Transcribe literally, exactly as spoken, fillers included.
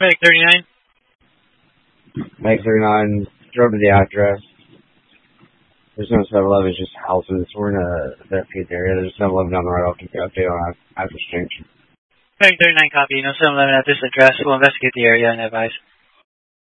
Medic thirty-nine. Medic thirty-nine, drove to the address. There's no seven eleven, it's just houses. We're in a dedicated area. There's a seven eleven down the road. I'll keep you updated on after exchange. Medic thirty-nine, copy. No seven eleven at this address. We'll investigate the area and advise.